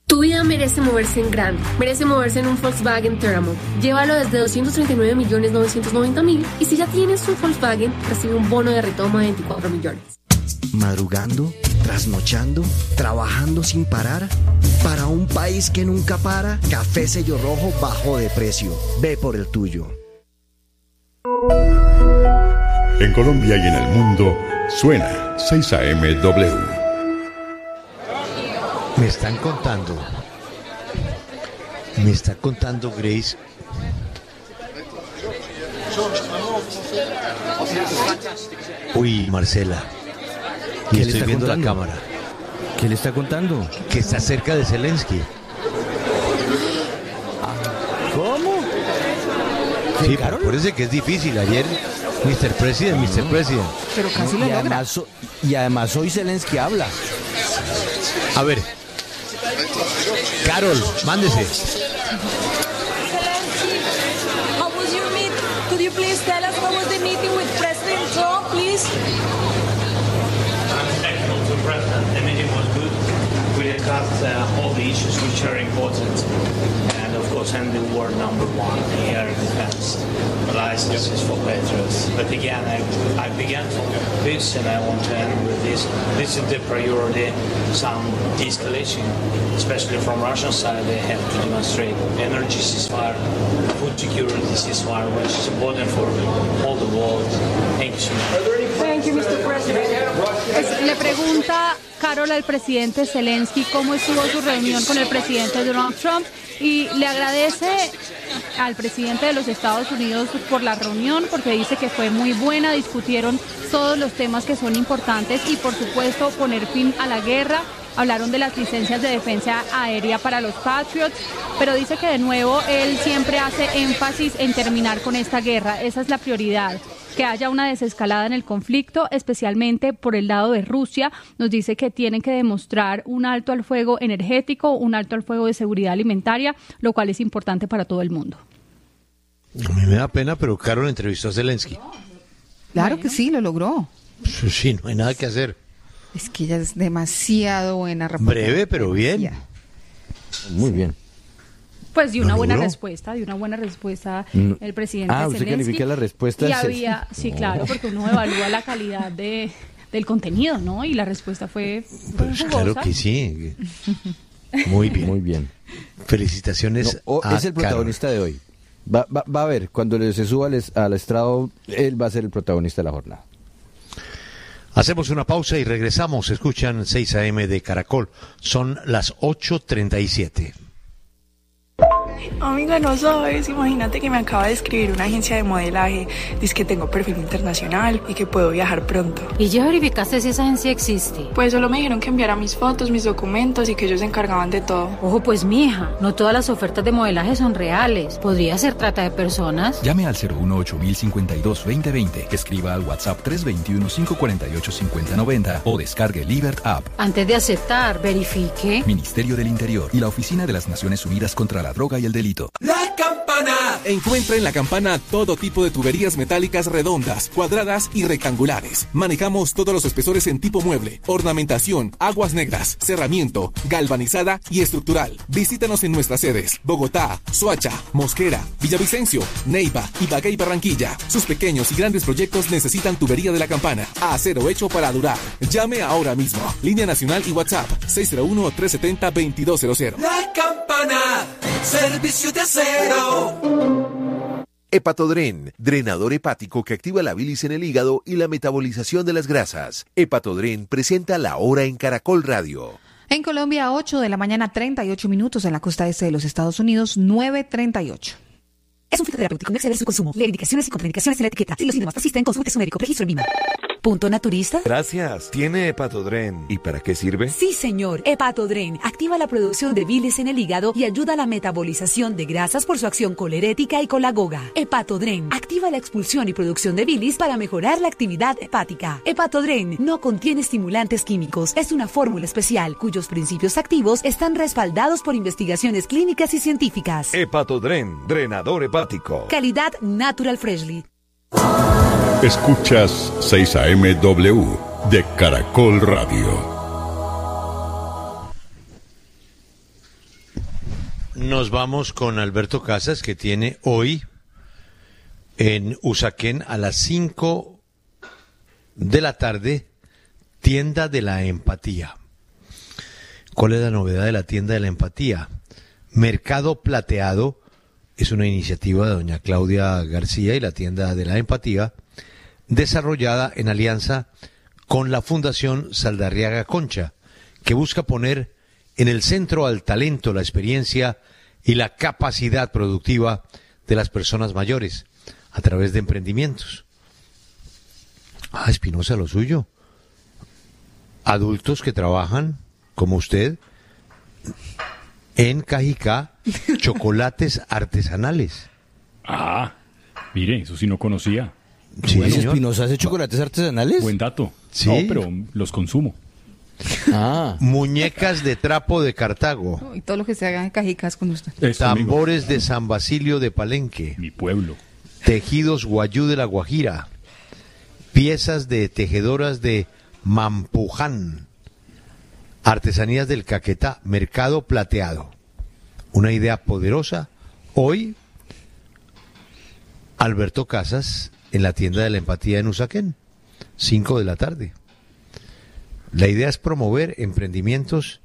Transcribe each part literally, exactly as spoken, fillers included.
Tu vida merece moverse en grande, merece moverse en un Volkswagen Teramo. Llévalo desde doscientos treinta y nueve millones novecientos noventa mil y si ya tienes un Volkswagen, recibe un bono de retoma de veinticuatro millones. Madrugando, trasnochando, trabajando sin parar. Para un país que nunca para, Café Sello Rojo bajó de precio. Ve por el tuyo. En Colombia y en el mundo, suena seis A M W. Me están contando, me está contando Grace. Uy, Marcela, y estoy viendo contando? La cámara. ¿Qué le está contando? Que está cerca de Zelensky. ¿Cómo? Sí, pero acuérdense que es difícil. Ayer, mister President, mister President. Pero casi lo y logra. Además, y además hoy Zelensky habla. A ver. Carol, mándese. How was your meet? Could you please tell us how was the meeting with President Trump, please? Excellent, to President. The meeting was good. We discussed uh, all the issues which are important. And of course, I'm the war number one, the air defense, licenses for Patriots. But again, I, I began from this and I want to end with this. This is the priority, some de-escalation, especially from Russian side. They have to demonstrate energy ceasefire, food security ceasefire, which is important for all the world. Thank you so much. Thank you, mister President. Es, le pregunta Carol al presidente Zelensky cómo estuvo su reunión con el presidente Donald Trump y le agradece al presidente de los Estados Unidos por la reunión porque dice que fue muy buena, discutieron todos los temas que son importantes y por supuesto poner fin a la guerra. Hablaron de las licencias de defensa aérea para los Patriots, pero dice que de nuevo él siempre hace énfasis en terminar con esta guerra. Esa es la prioridad, que haya una desescalada en el conflicto, especialmente por el lado de Rusia. Nos dice que tienen que demostrar un alto al fuego energético, un alto al fuego de seguridad alimentaria, lo cual es importante para todo el mundo. A mí me da pena, pero Carol entrevistó a Zelensky. Claro bueno. que sí, lo logró. Sí, no hay nada que hacer. Es que ella es demasiado buena. Breve, pero bien. Muy bien. Pues dio una buena respuesta, dio una buena respuesta no. el presidente Ah, ¿usted Zelensky. califica la respuesta? Y había, sí, claro, porque uno evalúa la calidad de, del contenido, ¿no? Y la respuesta fue, fue pues jugosa. Claro que sí. Muy bien. Muy bien. Felicitaciones no, a Es el protagonista Carol. de hoy. Va, va, va a ver, cuando se suba al, al estrado, él va a ser el protagonista de la jornada. Hacemos una pausa y regresamos. Escuchan seis A M de Caracol. Son las ocho treinta y siete. Amiga, no sabes, imagínate que me acaba de escribir una agencia de modelaje. Dice que tengo perfil internacional y que puedo viajar pronto. ¿Y ya verificaste si esa agencia existe? Pues solo me dijeron que enviara mis fotos, mis documentos y que ellos se encargaban de todo. Ojo pues, mija, no todas las ofertas de modelaje son reales. Podría ser trata de personas. Llame al cero uno ocho mil cincuenta y dos veinte veinte, escriba al WhatsApp tres dos uno cinco cuatro ocho cinco cero nueve cero o descargue Libert App. Antes de aceptar, verifique. Ministerio del Interior y la Oficina de las Naciones Unidas contra la Droga y el Delito. ¡La Campana! Encuentra en La Campana todo tipo de tuberías metálicas redondas, cuadradas y rectangulares. Manejamos todos los espesores en tipo mueble, ornamentación, aguas negras, cerramiento, galvanizada y estructural. Visítanos en nuestras sedes: Bogotá, Soacha, Mosquera, Villavicencio, Neiva, Ibagué y Barranquilla. Sus pequeños y grandes proyectos necesitan tubería de La Campana. Acero hecho para durar. Llame ahora mismo. Línea nacional y WhatsApp seis cero uno, tres siete cero, dos dos cero cero. La Campana, servicio de acero. Hepatodren, drenador hepático que activa la bilis en el hígado y la metabolización de las grasas. Hepatodren presenta La Hora en Caracol Radio. En Colombia, ocho de la mañana, treinta y ocho minutos. En la costa este de los Estados Unidos, nueve treinta y ocho. Es un fitoterapéutico, no exceder su consumo. Lee indicaciones y contraindicaciones en la etiqueta. Si los síntomas persisten, consulte a su médico. Registro en Lima. ¿Punto naturista? Gracias. ¿Tiene Hepatodren? ¿Y para qué sirve? Sí, señor. Hepatodren activa la producción de bilis en el hígado y ayuda a la metabolización de grasas por su acción colerética y colagoga. Hepatodren activa la expulsión y producción de bilis para mejorar la actividad hepática. Hepatodren no contiene estimulantes químicos. Es una fórmula especial cuyos principios activos están respaldados por investigaciones clínicas y científicas. Hepatodren, drenador hepático. Calidad Natural Freshly. Escuchas seis A M W de Caracol Radio. Nos vamos con Alberto Casas, que tiene hoy en Usaquén a las cinco de la tarde, Tienda de la Empatía. ¿Cuál es la novedad de la Tienda de la Empatía? Mercado Plateado es una iniciativa de doña Claudia García y la Tienda de la Empatía, desarrollada en alianza con la Fundación Saldarriaga Concha, que busca poner en el centro al talento, la experiencia y la capacidad productiva de las personas mayores a través de emprendimientos. Ah, Espinosa, lo suyo. Adultos que trabajan, como usted, en Cajicá, chocolates artesanales. Ah, mire, eso sí no conocía. Sí, bueno, ¿Espinosa hace chocolates artesanales? Buen dato. ¿Sí? No, pero los consumo. Ah. Muñecas de trapo de Cartago. Y todo lo que se haga en Cajicás con usted. Eso, Tambores amigo. de San Basilio de Palenque. Mi pueblo. Tejidos Guayú de la Guajira. Piezas de tejedoras de Mampuján. Artesanías del Caquetá. Mercado Plateado. Una idea poderosa. Hoy, Alberto Casas en la Tienda de la Empatía en Usaquén. Cinco de la tarde. La idea es promover emprendimientos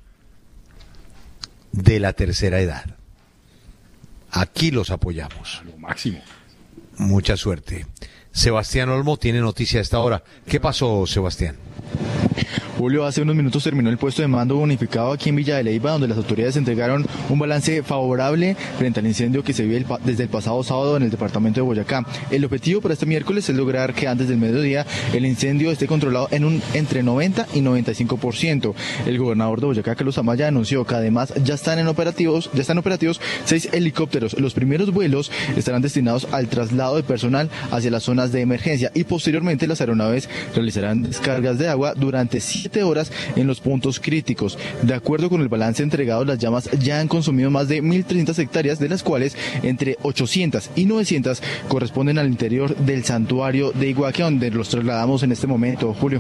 de la tercera edad. Aquí los apoyamos. A lo máximo. Mucha suerte. Sebastián Olmo tiene noticia a esta hora. ¿Qué pasó, Sebastián? Julio, hace unos minutos terminó el puesto de mando unificado aquí en Villa de Leyva, donde las autoridades entregaron un balance favorable frente al incendio que se vive el pa- desde el pasado sábado en el departamento de Boyacá. El objetivo para este miércoles es lograr que antes del mediodía el incendio esté controlado en un entre noventa y noventa y cinco por ciento. El gobernador de Boyacá, Carlos Amaya, anunció que además ya están en operativos, ya están operativos seis helicópteros. Los primeros vuelos estarán destinados al traslado de personal hacia las zonas de emergencia y posteriormente las aeronaves realizarán descargas de agua durante siete horas en los puntos críticos. De acuerdo con el balance entregado, las llamas ya han consumido más de mil trescientas hectáreas, de las cuales entre ochocientas y novecientas corresponden al interior del santuario de Iguaque, donde los trasladamos en este momento, Julio.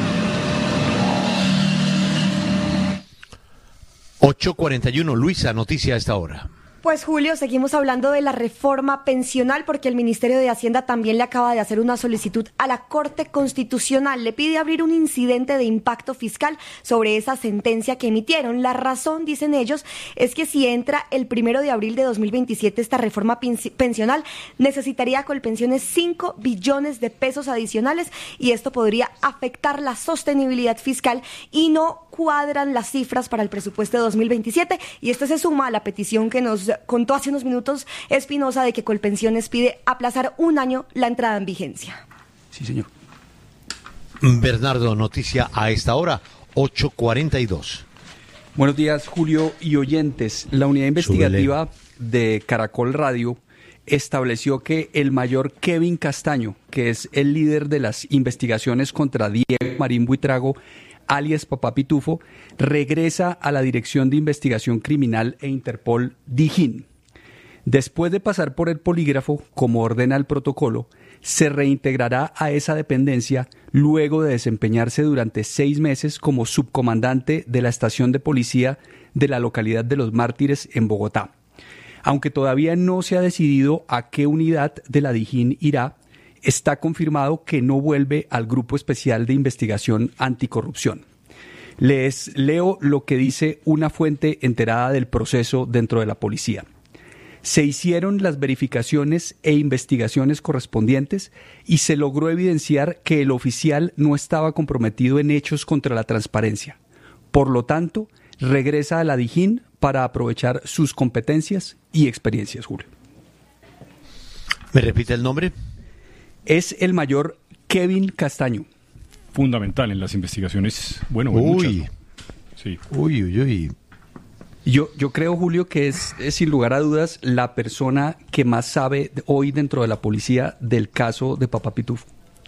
ocho cuarenta y uno, Luisa, noticia a esta hora. Pues Julio, seguimos hablando de la reforma pensional porque el Ministerio de Hacienda también le acaba de hacer una solicitud a la Corte Constitucional. Le pide abrir un incidente de impacto fiscal sobre esa sentencia que emitieron. La razón, dicen ellos, es que si entra el primero de abril de dos mil veintisiete esta reforma pensional, necesitaría Colpensiones cinco billones de pesos adicionales y esto podría afectar la sostenibilidad fiscal y no cuadran las cifras para el presupuesto de dos mil veintisiete y esto se suma a la petición que nos contó hace unos minutos Espinosa de que Colpensiones pide aplazar un año la entrada en vigencia. Sí, señor. Bernardo, noticia a esta hora, ocho cuarenta y dos. Buenos días, Julio y oyentes. La unidad investigativa Súbele. de Caracol Radio estableció que el mayor Kevin Castaño, que es el líder de las investigaciones contra Diego Marín Buitrago, alias Papá Pitufo, regresa a la Dirección de Investigación Criminal e Interpol Dijín. Después de pasar por el polígrafo, como ordena el protocolo, se reintegrará a esa dependencia luego de desempeñarse durante seis meses como subcomandante de la estación de policía de la localidad de Los Mártires en Bogotá. Aunque todavía no se ha decidido a qué unidad de la Dijín irá, está confirmado que no vuelve al Grupo Especial de Investigación Anticorrupción. Les leo lo que dice una fuente enterada del proceso dentro de la policía. Se hicieron las verificaciones e investigaciones correspondientes y se logró evidenciar que el oficial no estaba comprometido en hechos contra la transparencia. Por lo tanto, regresa a la Dijín para aprovechar sus competencias y experiencias, Julio. ¿Me repite el nombre? Es el mayor Kevin Castaño. Fundamental en las investigaciones. Bueno, uy. muchas, ¿no? Sí. Uy, uy, uy. Yo, yo creo, Julio, que es, es sin lugar a dudas la persona que más sabe hoy dentro de la policía del caso de Papá Pitufo.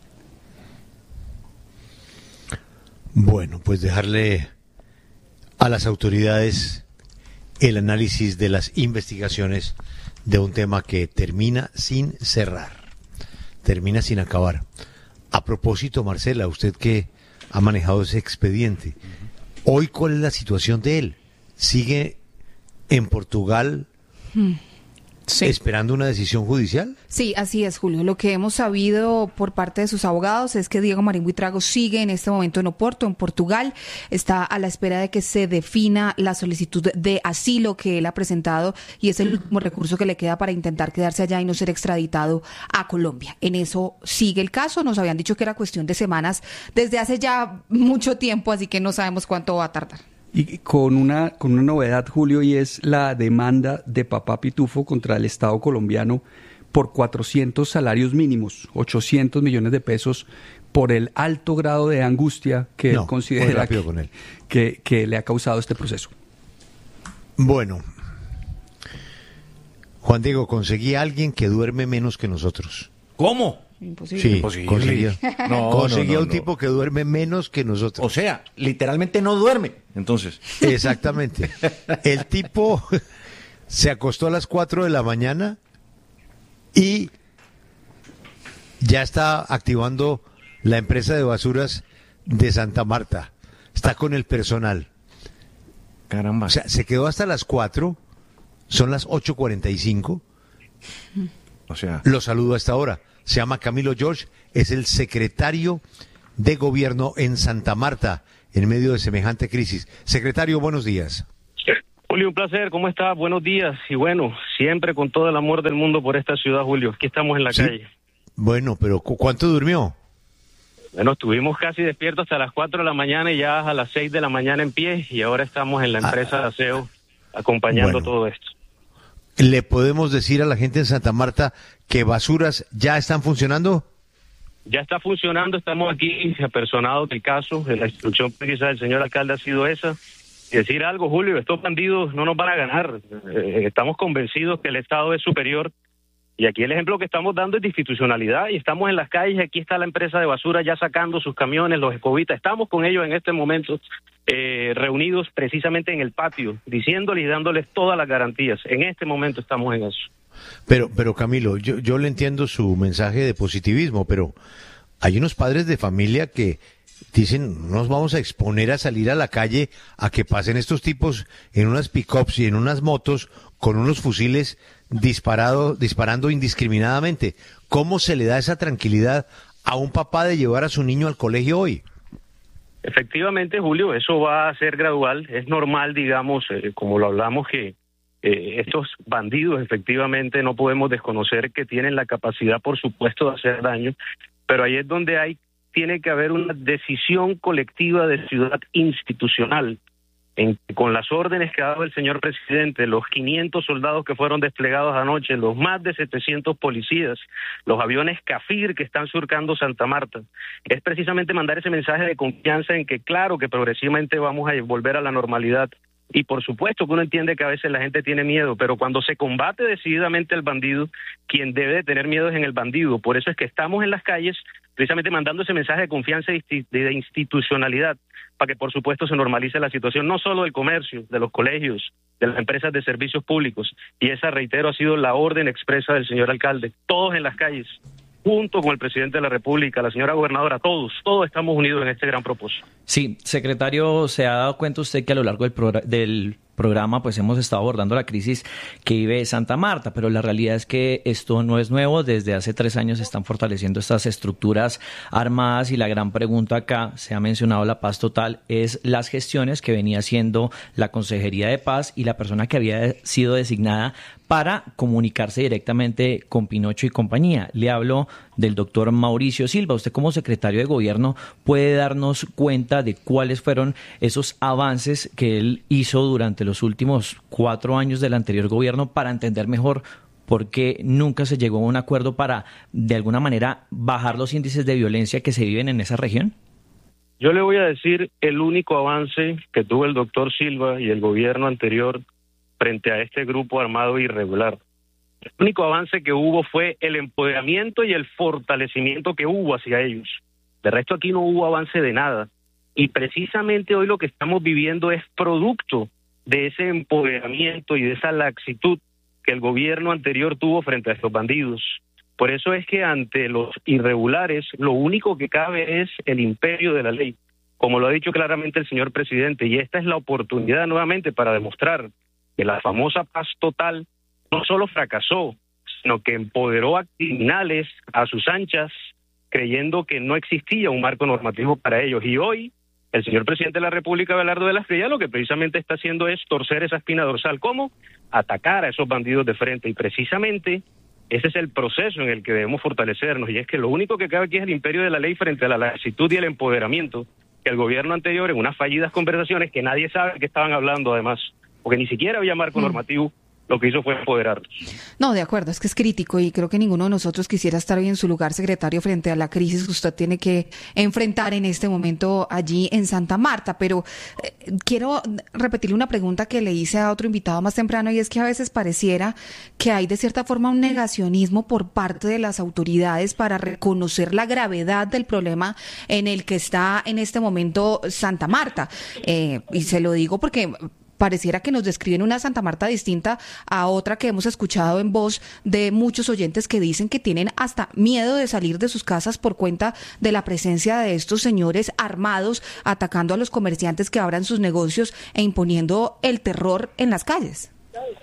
Bueno, pues dejarle a las autoridades el análisis de las investigaciones de un tema que termina sin cerrar. Termina sin acabar. A propósito, Marcela, usted que ha manejado ese expediente, hoy, ¿cuál es la situación de él? ¿Sigue en Portugal Hmm. Sí. ¿Esperando una decisión judicial? Sí, así es, Julio. Lo que hemos sabido por parte de sus abogados es que Diego Marín Buitrago sigue en este momento en Oporto, en Portugal. Está a la espera de que se defina la solicitud de asilo que él ha presentado y es el último recurso que le queda para intentar quedarse allá y no ser extraditado a Colombia. En eso sigue el caso. Nos habían dicho que era cuestión de semanas desde hace ya mucho tiempo, así que no sabemos cuánto va a tardar. Y con una, con una novedad, Julio, y es la demanda de Papá Pitufo contra el Estado colombiano por cuatrocientos salarios mínimos, ochocientos millones de pesos, por el alto grado de angustia que no, él considera que, con él. Que, que le ha causado este proceso. Bueno, Juan Diego, conseguí a alguien que duerme menos que nosotros. ¿Cómo? Imposible. Sí, Imposible. conseguía. No, conseguía no, no, un no. tipo que duerme menos que nosotros. O sea, literalmente no duerme, entonces. Exactamente. El tipo se acostó a las cuatro de la mañana y ya está activando la empresa de basuras de Santa Marta. Está con el personal. Caramba. O sea, se quedó hasta las cuatro, son las ocho cuarenta y cinco. O sea, lo saludo a esta hora. Se llama Camilo George, es el secretario de gobierno en Santa Marta, en medio de semejante crisis. Secretario, buenos días. Julio, un placer, ¿cómo está? Buenos días. Y bueno, siempre con todo el amor del mundo por esta ciudad, Julio. Aquí estamos en la Sí. calle. Bueno, pero ¿cu- ¿cuánto durmió? Bueno, estuvimos casi despiertos hasta las cuatro de la mañana y ya a las seis de la mañana en pie. Y ahora estamos en la empresa de aseo acompañando Bueno. todo esto. ¿Le podemos decir a la gente en Santa Marta que basuras ya están funcionando? Ya está funcionando, estamos aquí apersonados del caso. La instrucción precisa del señor alcalde ha sido esa. Y decir algo, Julio, estos bandidos no nos van a ganar. Eh, estamos convencidos que el Estado es superior. Y aquí el ejemplo que estamos dando es de institucionalidad y estamos en las calles. Aquí está la empresa de basura ya sacando sus camiones, los escobitas. Estamos con ellos en este momento eh, reunidos precisamente en el patio, diciéndoles y dándoles todas las garantías. En este momento estamos en eso. Pero, pero Camilo, yo, yo le entiendo su mensaje de positivismo, pero hay unos padres de familia que dicen, no nos vamos a exponer a salir a la calle a que pasen estos tipos en unas pick-ups y en unas motos con unos fusiles disparado, disparando indiscriminadamente. ¿Cómo se le da esa tranquilidad a un papá de llevar a su niño al colegio hoy? Efectivamente, Julio, eso va a ser gradual. Es normal, digamos, eh, como lo hablamos, que eh, estos bandidos efectivamente no podemos desconocer que tienen la capacidad, por supuesto, de hacer daño, pero ahí es donde hay tiene que haber una decisión colectiva de ciudad institucional. En, con las órdenes que ha dado el señor presidente, los quinientos soldados que fueron desplegados anoche, los más de setecientos policías, los aviones CAFIR que están surcando Santa Marta, es precisamente mandar ese mensaje de confianza en que claro que progresivamente vamos a volver a la normalidad. Y por supuesto que uno entiende que a veces la gente tiene miedo, pero cuando se combate decididamente al bandido, quien debe de tener miedo es en el bandido. Por eso es que estamos en las calles precisamente mandando ese mensaje de confianza y de institucionalidad, para que por supuesto se normalice la situación, no solo del comercio, de los colegios, de las empresas de servicios públicos. Y esa, reitero, ha sido la orden expresa del señor alcalde. Todos en las calles, junto con el presidente de la República, la señora gobernadora, todos, todos estamos unidos en este gran propósito. Sí, secretario, ¿se ha dado cuenta usted que a lo largo del, progr- del programa pues hemos estado abordando la crisis que vive Santa Marta, pero la realidad es que esto no es nuevo? Desde hace tres años se están fortaleciendo estas estructuras armadas y la gran pregunta acá, se ha mencionado la paz total, es las gestiones que venía haciendo la Consejería de Paz y la persona que había sido designada para comunicarse directamente con Pinocho y compañía. Le hablo del doctor Mauricio Silva. Usted como secretario de Gobierno puede darnos cuenta de cuáles fueron esos avances que él hizo durante los últimos cuatro años del anterior gobierno para entender mejor por qué nunca se llegó a un acuerdo para, de alguna manera, bajar los índices de violencia que se viven en esa región. Yo le voy a decir el único avance que tuvo el doctor Silva y el gobierno anterior frente a este grupo armado irregular. El único avance que hubo fue el empoderamiento y el fortalecimiento que hubo hacia ellos. De resto aquí no hubo avance de nada. Y precisamente hoy lo que estamos viviendo es producto de ese empoderamiento y de esa laxitud que el gobierno anterior tuvo frente a estos bandidos. Por eso es que ante los irregulares lo único que cabe es el imperio de la ley, como lo ha dicho claramente el señor presidente, y esta es la oportunidad nuevamente para demostrar que la famosa paz total no solo fracasó, sino que empoderó a criminales a sus anchas, creyendo que no existía un marco normativo para ellos. Y hoy, el señor presidente de la República, Abelardo de la Espriella, lo que precisamente está haciendo es torcer esa espina dorsal. ¿Cómo? Atacar a esos bandidos de frente. Y precisamente ese es el proceso en el que debemos fortalecernos. Y es que lo único que cabe aquí es el imperio de la ley frente a la laxitud y el empoderamiento que el gobierno anterior, en unas fallidas conversaciones que nadie sabe de qué estaban hablando además, porque ni siquiera había marco mm. normativo, lo que hizo fue empoderarlos. No, de acuerdo, es que es crítico y creo que ninguno de nosotros quisiera estar hoy en su lugar, secretario, frente a la crisis que usted tiene que enfrentar en este momento allí en Santa Marta. Pero eh, quiero repetirle una pregunta que le hice a otro invitado más temprano, y es que a veces pareciera que hay de cierta forma un negacionismo por parte de las autoridades para reconocer la gravedad del problema en el que está en este momento Santa Marta. Eh, y se lo digo porque pareciera que nos describen una Santa Marta distinta a otra que hemos escuchado en voz de muchos oyentes que dicen que tienen hasta miedo de salir de sus casas por cuenta de la presencia de estos señores armados atacando a los comerciantes que abran sus negocios e imponiendo el terror en las calles.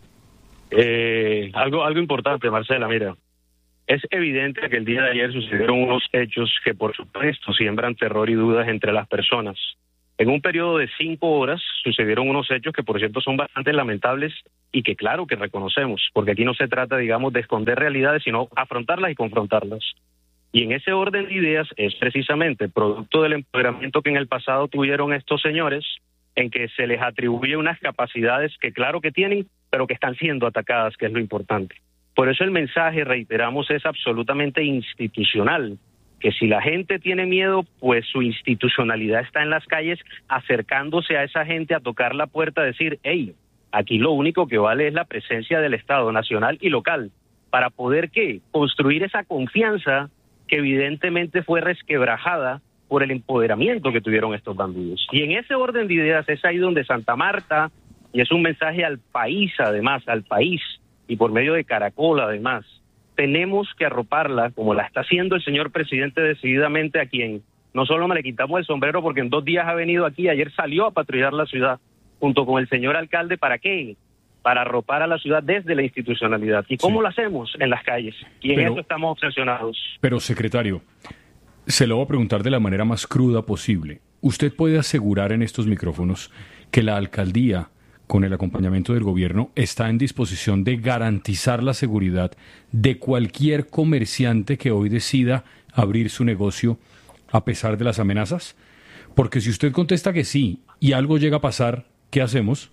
Eh, algo, algo importante, Marcela, mira, es evidente que el día de ayer sucedieron unos hechos que por supuesto siembran terror y dudas entre las personas. En un periodo de cinco horas sucedieron unos hechos que, por cierto, son bastante lamentables y que claro que reconocemos, porque aquí no se trata, digamos, de esconder realidades, sino afrontarlas y confrontarlas. Y en ese orden de ideas es precisamente producto del empoderamiento que en el pasado tuvieron estos señores, en que se les atribuye unas capacidades que claro que tienen, pero que están siendo atacadas, que es lo importante. Por eso el mensaje, reiteramos, es absolutamente institucional, que si la gente tiene miedo, pues su institucionalidad está en las calles, acercándose a esa gente a tocar la puerta, a decir, hey, aquí lo único que vale es la presencia del Estado nacional y local, para poder, ¿qué?, construir esa confianza que evidentemente fue resquebrajada por el empoderamiento que tuvieron estos bandidos. Y en ese orden de ideas es ahí donde Santa Marta, y es un mensaje al país además, al país, y por medio de Caracol además, tenemos que arroparla, como la está haciendo el señor presidente decididamente, a quien no solo me le quitamos el sombrero porque en dos días ha venido aquí, ayer salió a patrullar la ciudad junto con el señor alcalde, ¿para qué? Para arropar a la ciudad desde la institucionalidad. ¿Y cómo sí. lo hacemos? En las calles. Y en pero, eso estamos obsesionados. Pero, secretario, se lo voy a preguntar de la manera más cruda posible. ¿Usted puede asegurar en estos micrófonos que la alcaldía, con el acompañamiento del gobierno, está en disposición de garantizar la seguridad de cualquier comerciante que hoy decida abrir su negocio a pesar de las amenazas? Porque si usted contesta que sí y algo llega a pasar, ¿qué hacemos?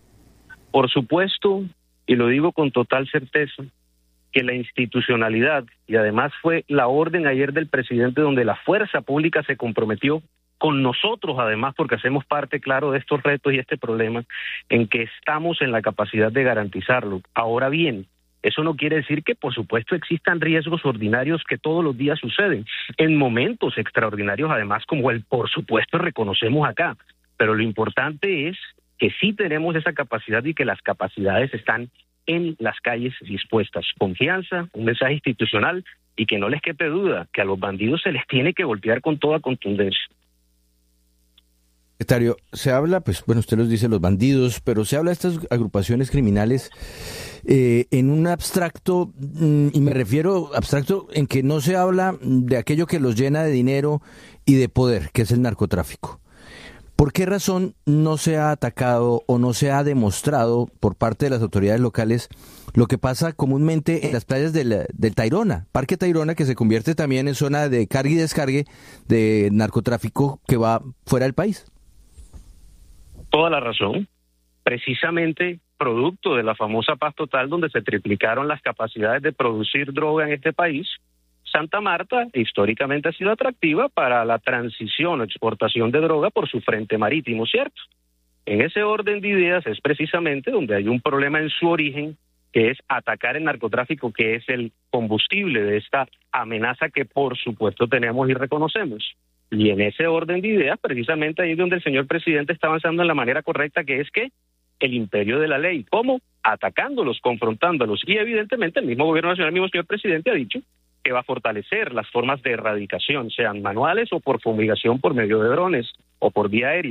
Por supuesto, y lo digo con total certeza, que la institucionalidad, y además fue la orden ayer del presidente donde la fuerza pública se comprometió con nosotros además, porque hacemos parte, claro, de estos retos y este problema, en que estamos en la capacidad de garantizarlo. Ahora bien, eso no quiere decir que, por supuesto, existan riesgos ordinarios que todos los días suceden, en momentos extraordinarios, además, como el, por supuesto, reconocemos acá. Pero lo importante es que sí tenemos esa capacidad y que las capacidades están en las calles dispuestas. Confianza, un mensaje institucional, y que no les quepe duda que a los bandidos se les tiene que golpear con toda contundencia. Secretario, se habla, pues bueno, usted los dice, los bandidos, pero se habla de estas agrupaciones criminales eh, en un abstracto, y me refiero abstracto en que no se habla de aquello que los llena de dinero y de poder, que es el narcotráfico. ¿Por qué razón no se ha atacado o no se ha demostrado por parte de las autoridades locales lo que pasa comúnmente en las playas del, del Tayrona, Parque Tayrona, que se convierte también en zona de carga y descargue de narcotráfico que va fuera del país? Toda la razón. Precisamente producto de la famosa paz total, donde se triplicaron las capacidades de producir droga en este país, Santa Marta históricamente ha sido atractiva para la transición o exportación de droga por su frente marítimo, ¿cierto? En ese orden de ideas es precisamente donde hay un problema en su origen, que es atacar el narcotráfico, que es el combustible de esta amenaza que por supuesto tenemos y reconocemos. Y en ese orden de ideas, precisamente ahí es donde el señor presidente está avanzando en la manera correcta, que es que el imperio de la ley. ¿Cómo? Atacándolos, confrontándolos. Y evidentemente el mismo gobierno nacional, el mismo señor presidente ha dicho que va a fortalecer las formas de erradicación, sean manuales o por fumigación por medio de drones o por vía aérea.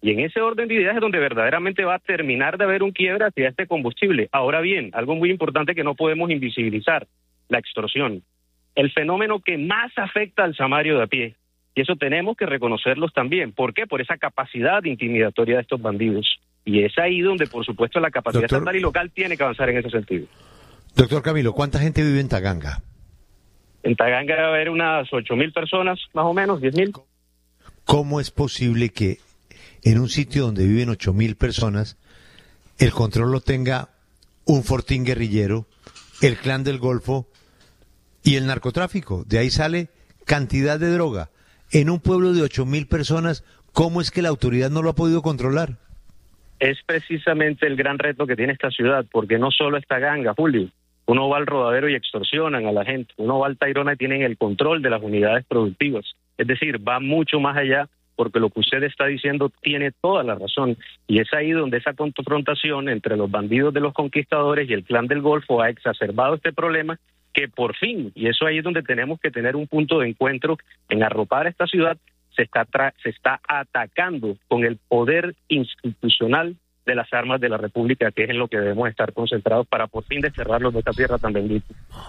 Y en ese orden de ideas es donde verdaderamente va a terminar de haber un quiebre hacia este combustible. Ahora bien, algo muy importante que no podemos invisibilizar, la extorsión. El fenómeno que más afecta al samario de a pie. Y eso tenemos que reconocerlos también. ¿Por qué? Por esa capacidad intimidatoria de estos bandidos. Y es ahí donde, por supuesto, la capacidad Doctor, estatal y local tiene que avanzar en ese sentido. Doctor Camilo, ¿cuánta gente vive en Taganga? En Taganga debe haber unas ocho mil personas, más o menos, diez mil. ¿Cómo es posible que en un sitio donde viven ocho mil personas, el control lo tenga un fortín guerrillero, el clan del Golfo y el narcotráfico? De ahí sale cantidad de droga. En un pueblo de ocho mil personas, ¿cómo es que la autoridad no lo ha podido controlar? Es precisamente el gran reto que tiene esta ciudad, porque no solo está Taganga, Julio. Uno va al Rodadero y extorsionan a la gente. Uno va al Tayrona y tienen el control de las unidades productivas. Es decir, va mucho más allá, porque lo que usted está diciendo tiene toda la razón. Y es ahí donde esa confrontación entre los bandidos de los conquistadores y el clan del Golfo ha exacerbado este problema, que por fin, y eso ahí es donde tenemos que tener un punto de encuentro en arropar esta ciudad, se está, tra- se está atacando con el poder institucional de las armas de la República, que es en lo que debemos estar concentrados para por fin desterrarlos de esta tierra tan bendita.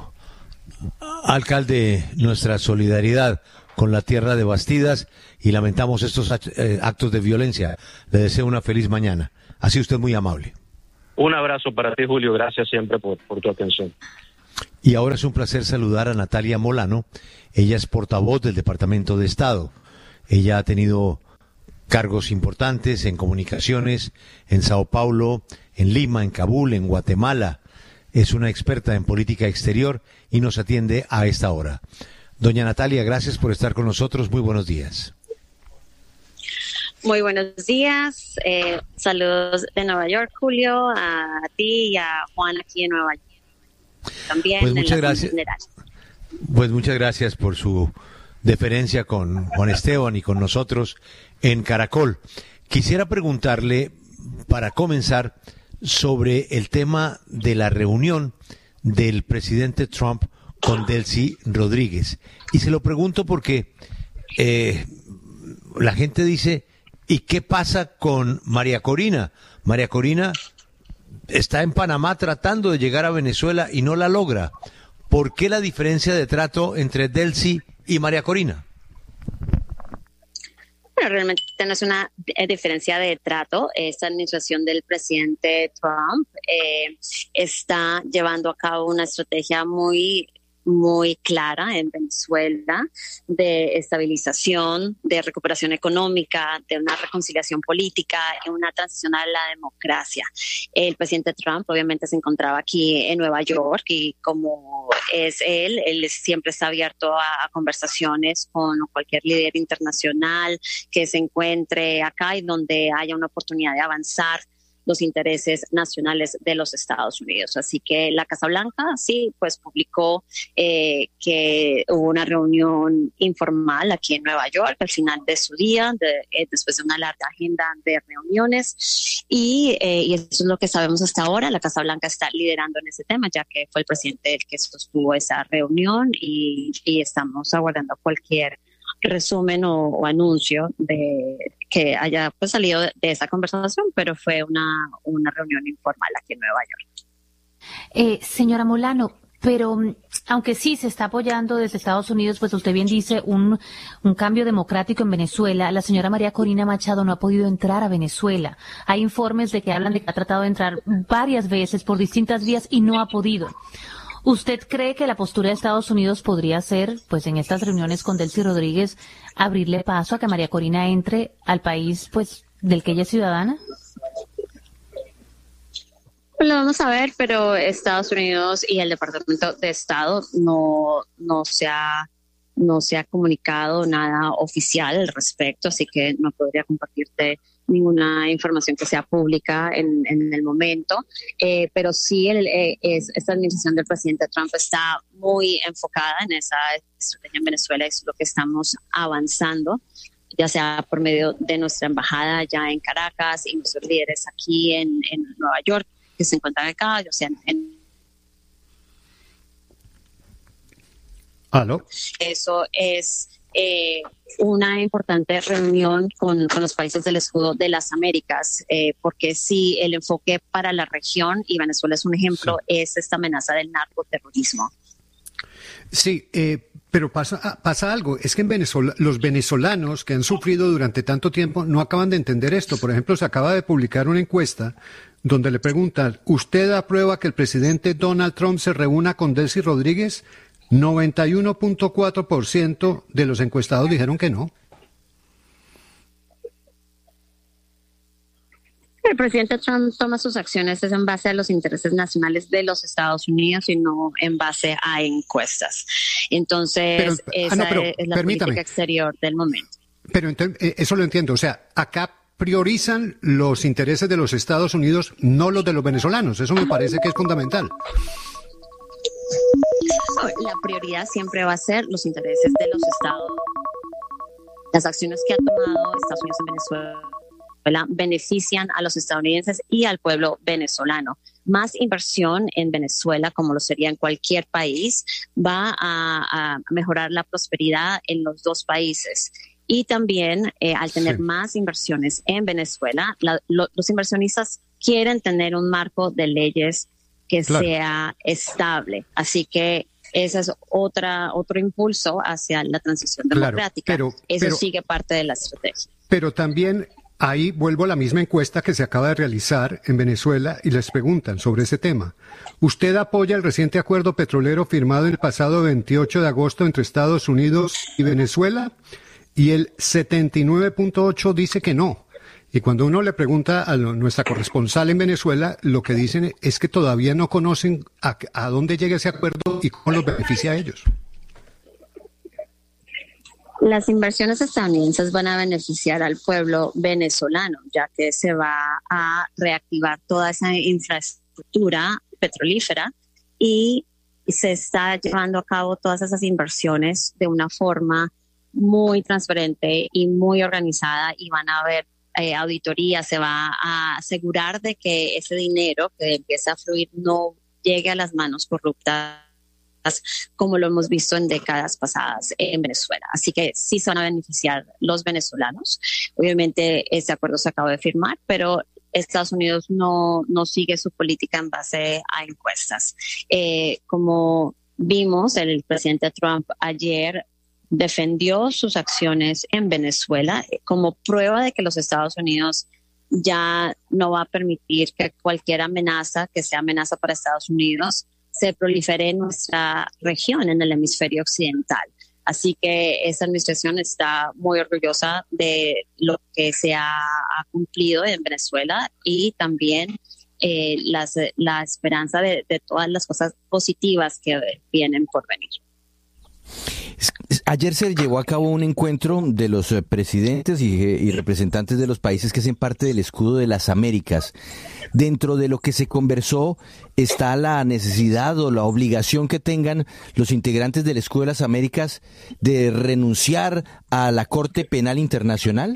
Alcalde, nuestra solidaridad con la tierra de Bastidas y lamentamos estos actos de violencia. Le deseo una feliz mañana. Ha sido usted muy amable. Un abrazo para ti, Julio. Gracias siempre por, por tu atención. Y ahora es un placer saludar a Natalia Molano. Ella es portavoz del Departamento de Estado. Ella ha tenido cargos importantes en comunicaciones, en Sao Paulo, en Lima, en Kabul, en Guatemala. Es una experta en política exterior y nos atiende a esta hora. Doña Natalia, gracias por estar con nosotros. Muy buenos días. Muy buenos días. Eh, saludos de Nueva York, Julio, a ti y a Juan aquí en Nueva York. También pues en muchas la gracias. general. Pues muchas gracias por su deferencia con Juan Esteban y con nosotros en Caracol. Quisiera preguntarle, para comenzar, sobre el tema de la reunión del presidente Trump con Delcy Rodríguez. Y se lo pregunto porque eh, la gente dice, ¿y qué pasa con María Corina? María Corina está en Panamá tratando de llegar a Venezuela y no la logra. ¿Por qué la diferencia de trato entre Delcy y María Corina? Bueno, realmente no es una diferencia de trato. Esta administración del presidente Trump eh, está llevando a cabo una estrategia muy muy clara en Venezuela de estabilización, de recuperación económica, de una reconciliación política y una transición a la democracia. El presidente Trump obviamente se encontraba aquí en Nueva York y como es él, él siempre está abierto a, a conversaciones con cualquier líder internacional que se encuentre acá y donde haya una oportunidad de avanzar los intereses nacionales de los Estados Unidos. Así que la Casa Blanca sí, pues publicó eh, que hubo una reunión informal aquí en Nueva York al final de su día, de, eh, después de una larga agenda de reuniones y, eh, y eso es lo que sabemos hasta ahora. La Casa Blanca está liderando en ese tema, ya que fue el presidente el que sostuvo esa reunión y, y estamos aguardando cualquier resumen o, o anuncio de que haya pues salido de esa conversación, pero fue una, una reunión informal aquí en Nueva York. Eh, señora Molano, pero aunque sí se está apoyando desde Estados Unidos, pues usted bien dice, un, un cambio democrático en Venezuela, la señora María Corina Machado no ha podido entrar a Venezuela. Hay informes de que hablan de que ha tratado de entrar varias veces por distintas vías y no ha podido. ¿Usted cree que la postura de Estados Unidos podría ser, pues en estas reuniones con Delcy Rodríguez, abrirle paso a que María Corina entre al país, pues, del que ella es ciudadana? Pues lo vamos a ver, pero Estados Unidos y el Departamento de Estado no, no se ha, no se ha comunicado nada oficial al respecto, así que no podría compartirte ninguna información que sea pública en, en el momento, eh, pero sí el, eh, es, esta administración del presidente Trump está muy enfocada en esa estrategia en Venezuela, es lo que estamos avanzando, ya sea por medio de nuestra embajada ya en Caracas y nuestros líderes aquí en, en Nueva York, que se encuentran acá, ya sea en, en ¿Aló? Eso es eh, una importante reunión con, con los países del escudo de las Américas, eh, porque sí, el enfoque para la región, y Venezuela es un ejemplo, sí. es esta amenaza del narcoterrorismo. Sí, eh, pero pasa, pasa algo. Es que en Venezuela, los venezolanos que han sufrido durante tanto tiempo no acaban de entender esto. Por ejemplo, se acaba de publicar una encuesta donde le preguntan, ¿usted aprueba que el presidente Donald Trump se reúna con Delcy Rodríguez? noventa y uno punto cuatro por ciento de los encuestados dijeron que no. El presidente Trump toma sus acciones es en base a los intereses nacionales de los Estados Unidos y no en base a encuestas. Entonces, pero, esa ah, no, pero, es la permítame. política exterior del momento. Pero entonces, eso lo entiendo. O sea, acá priorizan los intereses de los Estados Unidos, no los de los venezolanos. Eso me parece que es fundamental. La prioridad siempre va a ser los intereses de los Estados. Las acciones que ha tomado Estados Unidos en Venezuela benefician a los estadounidenses y al pueblo venezolano. Más inversión en Venezuela, como lo sería en cualquier país, va a, a mejorar la prosperidad en los dos países. Y también, eh, al tener sí. más inversiones en Venezuela, la, lo, los inversionistas quieren tener un marco de leyes que claro. sea estable. Así que ese es otra otro impulso hacia la transición democrática. Claro, pero, Eso pero, sigue parte de la estrategia. Pero también ahí vuelvo a la misma encuesta que se acaba de realizar en Venezuela y les preguntan sobre ese tema. ¿Usted apoya el reciente acuerdo petrolero firmado el pasado veintiocho de agosto entre Estados Unidos y Venezuela? Y el setenta y nueve punto ocho dice que no. Y cuando uno le pregunta a lo, nuestra corresponsal en Venezuela, lo que dicen es que todavía no conocen a, a dónde llega ese acuerdo y cómo los beneficia a ellos. Las inversiones estadounidenses van a beneficiar al pueblo venezolano, ya que se va a reactivar toda esa infraestructura petrolífera y se está llevando a cabo todas esas inversiones de una forma muy transparente y muy organizada, y van a haber eh, auditoría, se va a asegurar de que ese dinero que empieza a fluir no llegue a las manos corruptas como lo hemos visto en décadas pasadas en Venezuela. Así que sí se van a beneficiar los venezolanos. Obviamente este acuerdo se acaba de firmar, pero Estados Unidos no, no sigue su política en base a encuestas. Eh, como vimos, el presidente Trump ayer defendió sus acciones en Venezuela como prueba de que los Estados Unidos ya no va a permitir que cualquier amenaza que sea amenaza para Estados Unidos se prolifere en nuestra región, en el hemisferio occidental. Así que esa administración está muy orgullosa de lo que se ha, ha cumplido en Venezuela y también eh, las, la esperanza de, de todas las cosas positivas que vienen por venir. Ayer se llevó a cabo un encuentro de los presidentes y, y representantes de los países que hacen parte del escudo de las Américas. Dentro de lo que se conversó está la necesidad o la obligación que tengan los integrantes del escudo de las Américas de renunciar a la Corte Penal Internacional.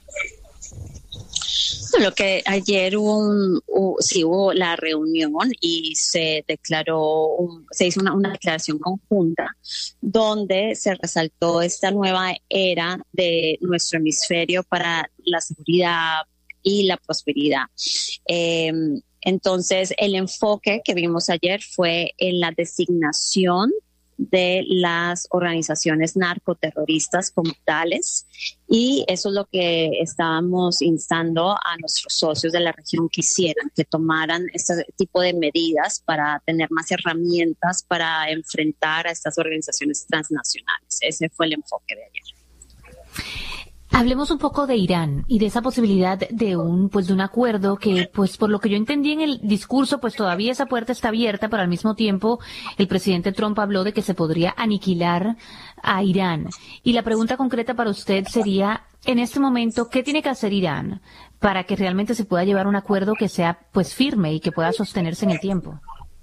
Lo que ayer hubo, un, hubo, sí, hubo la reunión y se declaró, un, se hizo una, una declaración conjunta donde se resaltó esta nueva era de nuestro hemisferio para la seguridad y la prosperidad. Eh, entonces, el enfoque que vimos ayer fue en la designación de las organizaciones narcoterroristas como tales, y eso es lo que estábamos instando a nuestros socios de la región que hicieran, que tomaran este tipo de medidas para tener más herramientas para enfrentar a estas organizaciones transnacionales. Ese fue el enfoque de ayer. Hablemos un poco de Irán y de esa posibilidad de un pues de un acuerdo que, pues por lo que yo entendí en el discurso, pues todavía esa puerta está abierta, pero al mismo tiempo el presidente Trump habló de que se podría aniquilar a Irán. Y la pregunta concreta para usted sería, en este momento, ¿qué tiene que hacer Irán para que realmente se pueda llevar un acuerdo que sea pues firme y que pueda sostenerse en el tiempo?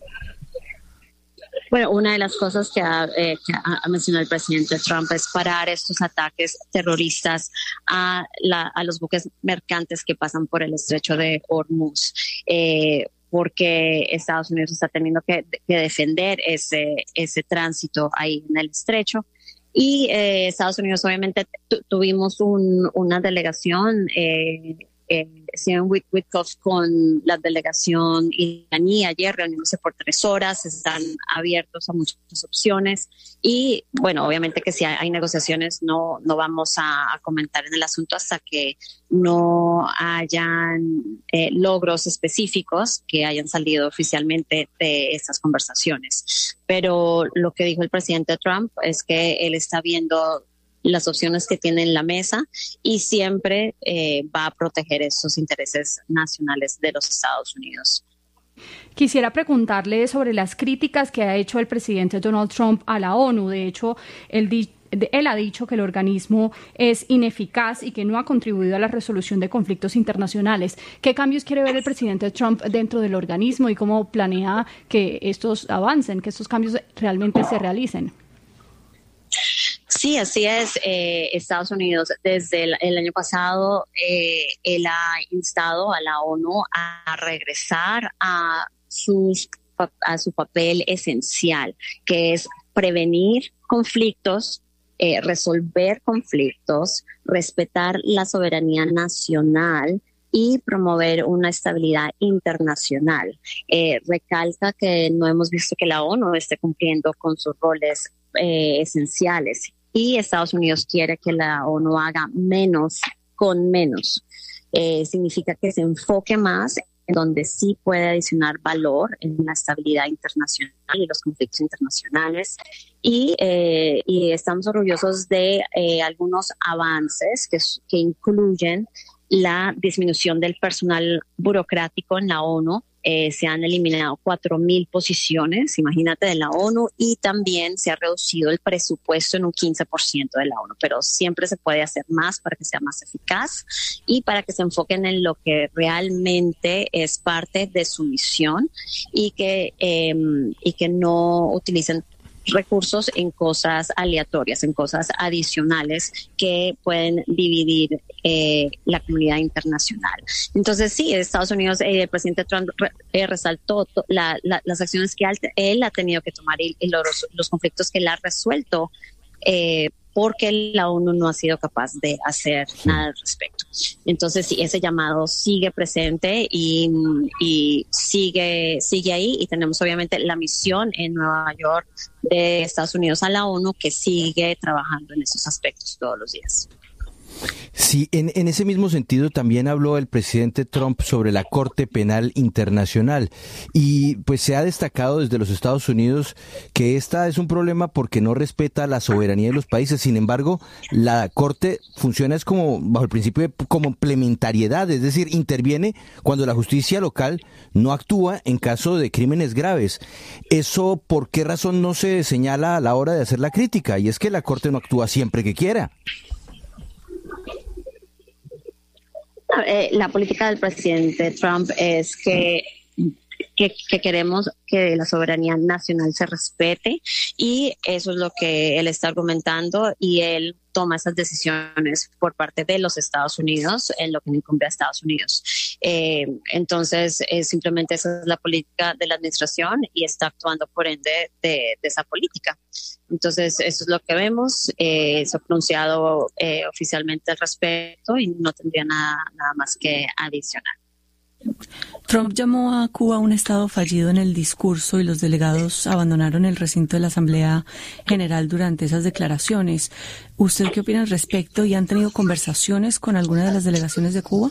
Bueno, una de las cosas que ha, eh, que ha mencionado el presidente Trump es parar estos ataques terroristas a, la, a los buques mercantes que pasan por el estrecho de Hormuz, eh, porque Estados Unidos está teniendo que, que defender ese, ese tránsito ahí en el estrecho. Y eh, Estados Unidos, obviamente, tu, tuvimos un, una delegación, eh, eh, Stephen Witkoff con la delegación iraní ayer, reuniéndose por tres horas, están abiertos a muchas opciones. Y bueno, obviamente que si hay, hay negociaciones, no, no vamos a, a comentar en el asunto hasta que no hayan eh, logros específicos que hayan salido oficialmente de estas conversaciones. Pero lo que dijo el presidente Trump es que él está viendo las opciones que tiene en la mesa y siempre eh, va a proteger esos intereses nacionales de los Estados Unidos. Quisiera preguntarle sobre las críticas que ha hecho el presidente Donald Trump a la ONU. De hecho, él, di- él ha dicho que el organismo es ineficaz y que no ha contribuido a la resolución de conflictos internacionales. ¿Qué cambios quiere ver el presidente Trump dentro del organismo y cómo planea que estos avancen, que estos cambios realmente se realicen? Sí, así es. Eh, Estados Unidos desde el, el año pasado, eh, él ha instado a la ONU a regresar a, sus, a su papel esencial, que es prevenir conflictos, eh, resolver conflictos, respetar la soberanía nacional y promover una estabilidad internacional. Eh, recalca que no hemos visto que la ONU esté cumpliendo con sus roles eh, esenciales. Y Estados Unidos quiere que la ONU haga menos con menos. Eh, significa que se enfoque más en donde sí puede adicionar valor en la estabilidad internacional y los conflictos internacionales. Y, eh, y estamos orgullosos de eh, algunos avances que, que incluyen la disminución del personal burocrático en la ONU. Eh, se han eliminado cuatro mil posiciones, imagínate, de la ONU, y también se ha reducido el presupuesto en un quince por ciento de la ONU, pero siempre se puede hacer más para que sea más eficaz y para que se enfoquen en lo que realmente es parte de su misión y que, eh, y que no utilicen recursos en cosas aleatorias, en cosas adicionales que pueden dividir eh, la comunidad internacional. Entonces, sí, Estados Unidos, eh, el presidente Trump re, eh, resaltó to, la, la, las acciones que él ha tenido que tomar y, y los, los conflictos que él ha resuelto eh, porque la ONU no ha sido capaz de hacer nada al respecto. Entonces, sí, ese llamado sigue presente y, y sigue, sigue ahí, y tenemos obviamente la misión en Nueva York de Estados Unidos a la ONU que sigue trabajando en esos aspectos todos los días. Sí, en, en ese mismo sentido también habló el presidente Trump sobre la Corte Penal Internacional y pues se ha destacado desde los Estados Unidos que esta es un problema porque no respeta la soberanía de los países. Sin embargo, la Corte funciona es como bajo el principio de complementariedad, es decir, interviene cuando la justicia local no actúa en caso de crímenes graves. ¿Eso por qué razón no se señala a la hora de hacer la crítica? Y es que la Corte no actúa siempre que quiera. Eh, la política del presidente Trump es que, que, que queremos que la soberanía nacional se respete, y eso es lo que él está argumentando, y él toma esas decisiones por parte de los Estados Unidos en lo que incumbe a Estados Unidos. Eh, entonces, eh, simplemente esa es la política de la administración y está actuando por ende de, de esa política. Entonces, eso es lo que vemos. Eh, se ha pronunciado eh, oficialmente al respecto y no tendría nada, nada más que adicionar. Trump llamó a Cuba un estado fallido en el discurso y los delegados abandonaron el recinto de la Asamblea General durante esas declaraciones. ¿Usted qué opina al respecto y han tenido conversaciones con alguna de las delegaciones de Cuba?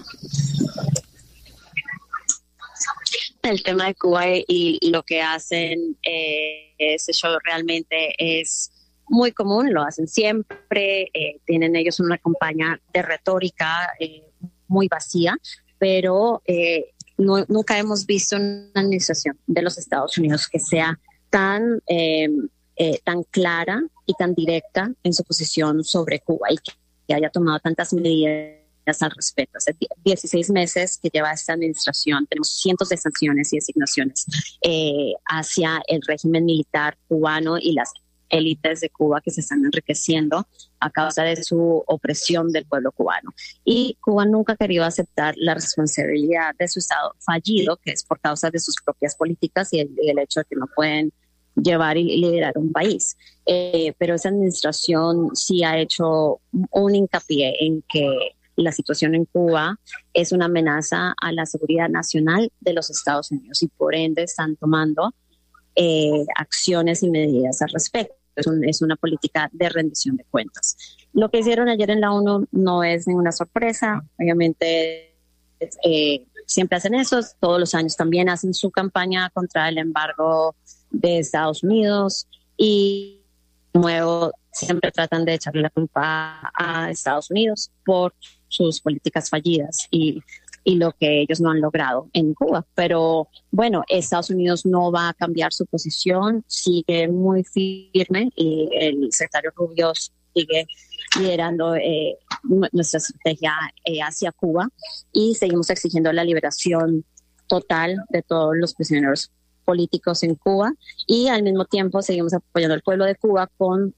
El tema de Cuba y lo que hacen eh, ese show realmente es muy común, lo hacen siempre, eh, tienen ellos una campaña de retórica eh, muy vacía, pero eh, no, nunca hemos visto una administración de los Estados Unidos que sea tan, eh, eh, tan clara y tan directa en su posición sobre Cuba y que, que haya tomado tantas medidas al respecto. Hace dieciséis meses que lleva esta administración, tenemos cientos de sanciones y designaciones eh, hacia el régimen militar cubano y las élites de Cuba que se están enriqueciendo a causa de su opresión del pueblo cubano. Y Cuba nunca ha querido aceptar la responsabilidad de su estado fallido, que es por causa de sus propias políticas y el, y el hecho de que no pueden llevar y liderar un país. Eh, pero esa administración sí ha hecho un hincapié en que la situación en Cuba es una amenaza a la seguridad nacional de los Estados Unidos y por ende están tomando eh, acciones y medidas al respecto. Es, un, es una política de rendición de cuentas. Lo que hicieron ayer en la ONU no es ninguna sorpresa. Obviamente eh, siempre hacen eso. Todos los años también hacen su campaña contra el embargo de Estados Unidos y de nuevo siempre tratan de echarle la culpa a Estados Unidos por sus políticas fallidas y, y lo que ellos no han logrado en Cuba. Pero bueno, Estados Unidos no va a cambiar su posición, sigue muy firme y el secretario Rubio sigue liderando eh, nuestra estrategia eh, hacia Cuba y seguimos exigiendo la liberación total de todos los prisioneros políticos en Cuba y al mismo tiempo seguimos apoyando al pueblo de Cuba con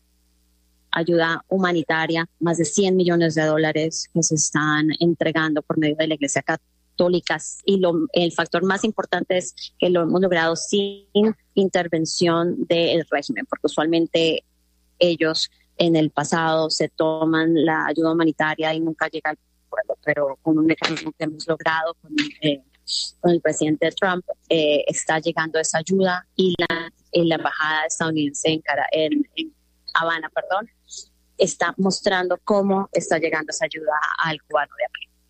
ayuda humanitaria, más de cien millones de dólares que se están entregando por medio de la Iglesia Católica y lo, el factor más importante es que lo hemos logrado sin intervención del régimen, porque usualmente ellos en el pasado se toman la ayuda humanitaria y nunca llega al pueblo, pero con un mecanismo que hemos logrado con, eh, con el presidente Trump eh, está llegando esa ayuda y la, y la embajada estadounidense en, Cara, en, en Habana, perdón, está mostrando cómo está llegando esa ayuda al cubano de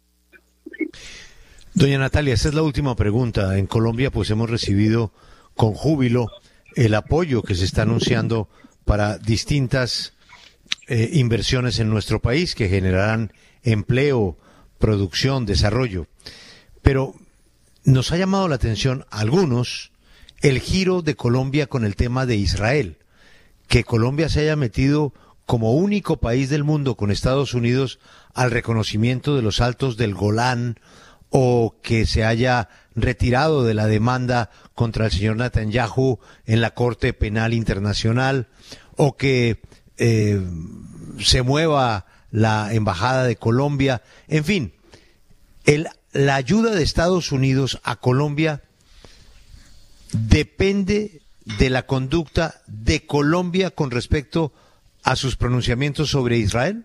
a pie. Doña Natalia, esta es la última pregunta. En Colombia pues hemos recibido con júbilo el apoyo que se está anunciando para distintas eh, inversiones en nuestro país que generarán empleo, producción, desarrollo. Pero nos ha llamado la atención a algunos el giro de Colombia con el tema de Israel. Que Colombia se haya metido como único país del mundo con Estados Unidos al reconocimiento de los Altos del Golán o que se haya retirado de la demanda contra el señor Netanyahu en la Corte Penal Internacional o que eh, se mueva la Embajada de Colombia. En fin, el, la ayuda de Estados Unidos a Colombia depende de la conducta de Colombia con respecto a sus pronunciamientos sobre Israel?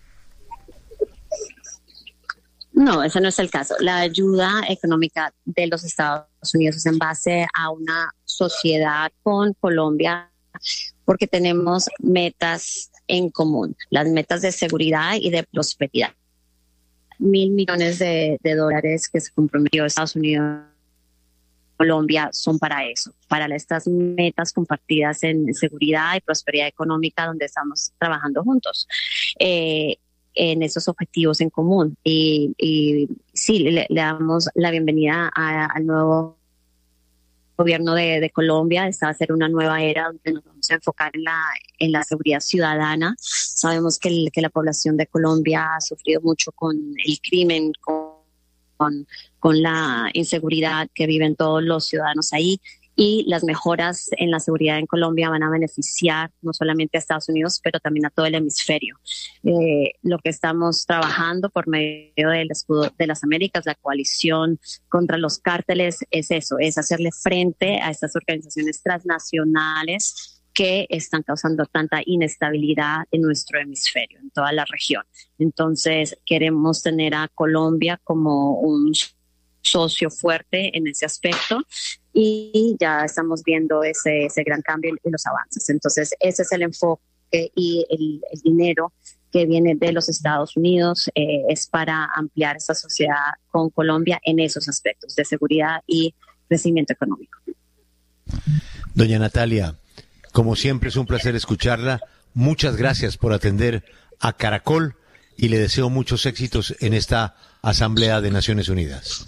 No, ese no es el caso. La ayuda económica de los Estados Unidos es en base a una sociedad con Colombia porque tenemos metas en común, las metas de seguridad y de prosperidad. Mil millones de, de dólares que se comprometió Estados Unidos Colombia son para eso, para estas metas compartidas en seguridad y prosperidad económica donde estamos trabajando juntos eh, en esos objetivos en común. Y, y sí, le, le damos la bienvenida a, al nuevo gobierno de, de Colombia. Esta va a ser una nueva era donde nos vamos a enfocar en la, en la seguridad ciudadana. Sabemos que, el, que la población de Colombia ha sufrido mucho con el crimen, con Con, con la inseguridad que viven todos los ciudadanos ahí y las mejoras en la seguridad en Colombia van a beneficiar no solamente a Estados Unidos, pero también a todo el hemisferio. Eh, lo que estamos trabajando por medio del escudo de las Américas, la coalición contra los cárteles, es eso, es hacerle frente a estas organizaciones transnacionales que están causando tanta inestabilidad en nuestro hemisferio, en toda la región. Entonces, queremos tener a Colombia como un socio fuerte en ese aspecto y ya estamos viendo ese, ese gran cambio y los avances. Entonces, ese es el enfoque y el, el dinero que viene de los Estados Unidos eh, es para ampliar esta sociedad con Colombia en esos aspectos de seguridad y crecimiento económico. Doña Natalia, como siempre es un placer escucharla. Muchas gracias por atender a Caracol y le deseo muchos éxitos en esta Asamblea de Naciones Unidas.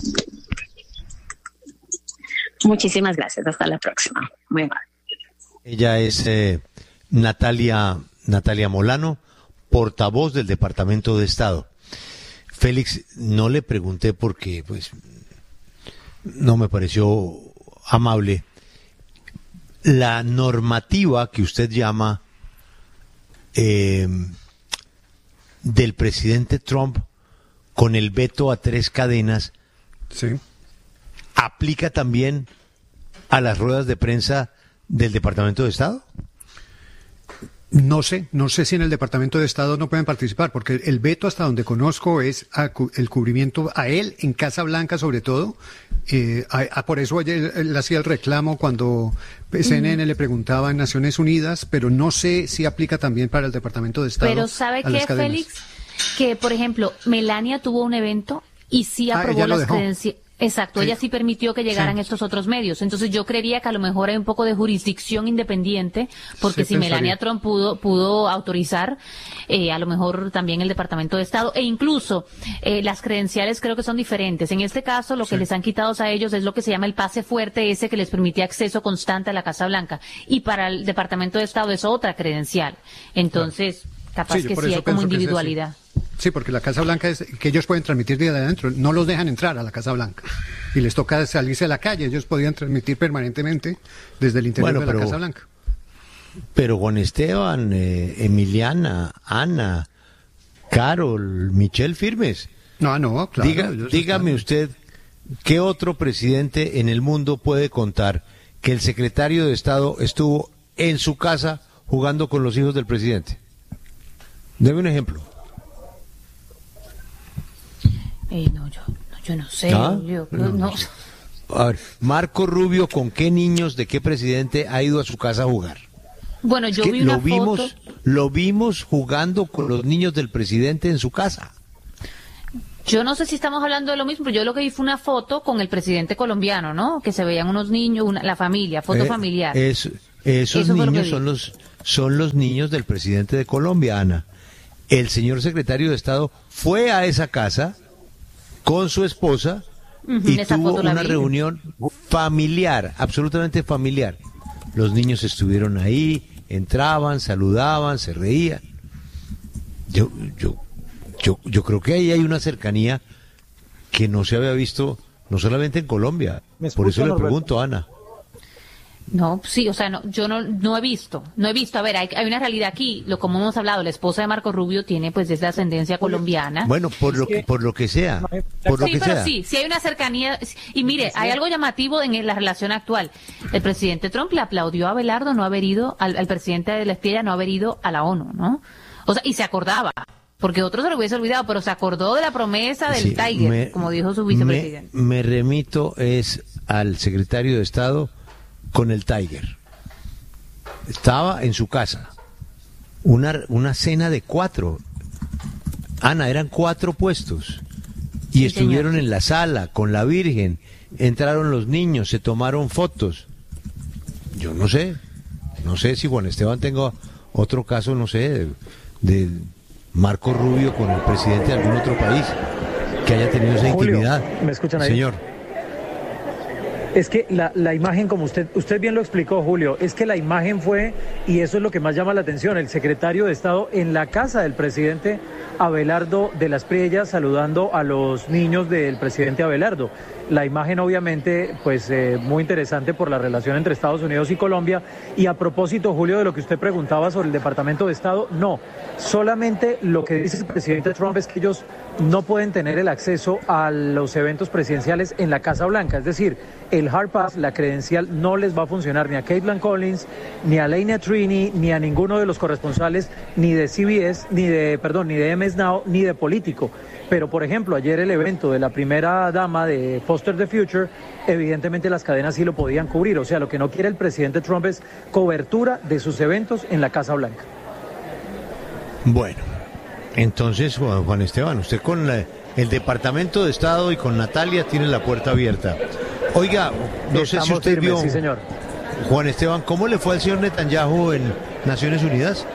Muchísimas gracias. Hasta la próxima. Muy bien. Ella es eh, Natalia, Natalia Molano, portavoz del Departamento de Estado. Félix, no le pregunté porque pues no me pareció amable. La normativa que usted llama eh, del presidente Trump con el veto a tres cadenas, sí, aplica también a las ruedas de prensa del Departamento de Estado? No sé, no sé si en el Departamento de Estado no pueden participar, porque el veto, hasta donde conozco, es a cu- el cubrimiento a él en Casa Blanca, sobre todo. Eh, a, a- por eso él, él hacía el reclamo cuando C N N le preguntaba en Naciones Unidas, pero no sé si aplica también para el Departamento de Estado. Pero ¿sabe a las qué, cadenas. Félix? Que, por ejemplo, Melania tuvo un evento y sí Ah, aprobó ella lo las dejó. credenciales. Exacto, Sí. ella sí permitió que llegaran Sí. estos otros medios. Entonces yo creería que a lo mejor hay un poco de jurisdicción independiente, porque Sí, si pensaría. Melania Trump pudo, pudo autorizar, eh, a lo mejor también el Departamento de Estado, e incluso eh, las credenciales creo que son diferentes. En este caso lo que Sí. les han quitado a ellos es lo que se llama el pase fuerte, ese que les permitía acceso constante a la Casa Blanca. Y para el Departamento de Estado es otra credencial. Entonces, capaz Sí, yo que por sí eso hay como pienso que es ese. individualidad. Sí, porque la Casa Blanca es que ellos pueden transmitir desde adentro, no los dejan entrar a la Casa Blanca y les toca salirse a la calle. Ellos podían transmitir permanentemente desde el interior Bueno, de la pero- Casa Blanca. Pero Juan Esteban, eh, Emiliana, Ana, Carol, Michelle firmes. No, no, claro. Diga- ellos dígame usted, ¿qué otro presidente en el mundo puede contar que el secretario de Estado estuvo en su casa jugando con los hijos del presidente? Deme un ejemplo. Eh, no, yo, no, yo no sé. ¿Ah? Yo, No. no. A ver, Marco Rubio, ¿con qué niños de qué presidente ha ido a su casa a jugar? Bueno, Es yo que vi una lo vimos, foto. lo vimos jugando con los niños del presidente en su casa. Yo no sé si estamos hablando de lo mismo, pero yo lo que vi fue una foto con el presidente colombiano, ¿no? Que se veían unos niños, una- la familia, foto Eh, familiar. es- esos Eso fue lo que niños vi. son los, son los niños del presidente de Colombia, Ana. El señor secretario de Estado fue a esa casa con su esposa Ujú, y esa tuvo foto la una vi. reunión familiar, absolutamente familiar. Los niños estuvieron ahí, entraban, saludaban, se reían. Yo, yo, yo, yo creo que ahí hay una cercanía que no se había visto, no solamente en Colombia. ¿Me Por eso escucha, le Norberto? pregunto, Ana. No, sí, o sea, no, yo no, no he visto, no he visto. A ver, hay, hay una realidad aquí, lo como hemos hablado, la esposa de Marco Rubio tiene pues es de ascendencia colombiana. Bueno, por lo que, por lo que sea, por lo sí, que pero sea. sí, sí hay una cercanía. Y mire, hay algo llamativo en la relación actual. El presidente Trump le aplaudió a Abelardo no haber ido, al, al presidente de la Estrella no haber ido a la ONU, ¿no? O sea, y se acordaba, porque otros se lo hubiese olvidado, pero se acordó de la promesa del Sí, Tiger, me- como dijo su me, vicepresidente. me remito es al secretario de Estado con el Tiger. Estaba en su casa. Una, una cena de cuatro. Ana, eran cuatro puestos. Y Sí, estuvieron señor. en la sala con la Virgen. Entraron los niños, se tomaron fotos. Yo no sé. No sé si Juan Esteban tenga otro caso, no sé, de, de Marco Rubio con el presidente de algún otro país que haya tenido esa Julio, intimidad. ¿me escuchan ahí? Señor. Es que la, la imagen, como usted, usted bien lo explicó, Julio, es que la imagen fue, y eso es lo que más llama la atención, el secretario de Estado en la casa del presidente Abelardo de las Priellas saludando a los niños del presidente Abelardo. La imagen obviamente, pues eh, muy interesante por la relación entre Estados Unidos y Colombia. Y a propósito, Julio, de lo que usted preguntaba sobre el Departamento de Estado, no, solamente lo que dice el presidente Trump es que ellos no pueden tener el acceso a los eventos presidenciales en la Casa Blanca, es decir, el Hard Pass, la credencial, no les va a funcionar ni a Caitlin Collins, ni a Laina Trini, ni a ninguno de los corresponsales, ni de C B S, ni de, perdón, ni de M S Now, ni de Político. Pero, por ejemplo, ayer el evento de la primera dama de Foster the Future, evidentemente las cadenas sí lo podían cubrir. O sea, lo que no quiere el presidente Trump es cobertura de sus eventos en la Casa Blanca. Bueno, entonces, Juan Juan Esteban, usted con la- el Departamento de Estado y con Natalia tiene la puerta abierta. Oiga, no sé si Estamos usted firmes, vio, sí, señor. Juan Esteban, ¿cómo le fue al señor Netanyahu en Naciones Unidas?